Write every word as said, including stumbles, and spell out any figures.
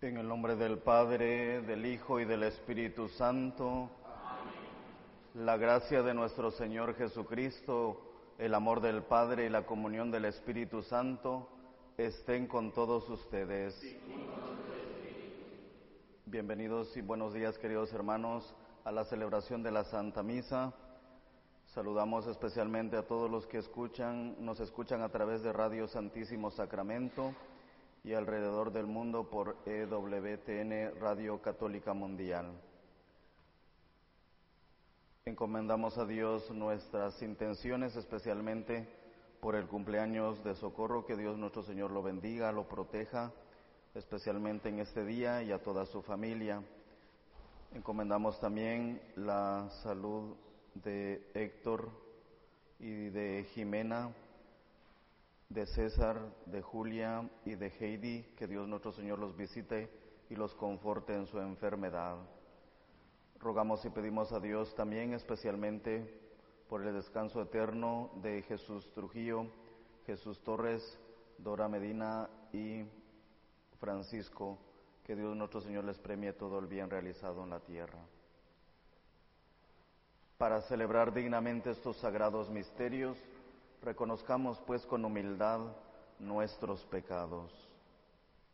En el nombre del Padre, del Hijo y del Espíritu Santo. Amén. La gracia de nuestro Señor Jesucristo, el amor del Padre y la comunión del Espíritu Santo estén con todos ustedes. Sí, bienvenidos y buenos días, queridos hermanos, a la celebración de la Santa Misa. Saludamos especialmente a todos los que escuchan, nos escuchan a través de Radio Santísimo Sacramento y alrededor del mundo por E W T N Radio Católica Mundial. Encomendamos a Dios nuestras intenciones, especialmente por el cumpleaños de Socorro, que Dios nuestro Señor lo bendiga, lo proteja, especialmente en este día, y a toda su familia. Encomendamos también la salud de Héctor y de Jimena, de César, de Julia y de Heidi, que Dios nuestro Señor los visite y los conforte en su enfermedad. Rogamos y pedimos a Dios también especialmente por el descanso eterno de Jesús Trujillo, Jesús Torres, Dora Medina y Francisco, que Dios nuestro Señor les premie todo el bien realizado en la tierra. Para celebrar dignamente estos sagrados misterios, reconozcamos pues con humildad nuestros pecados.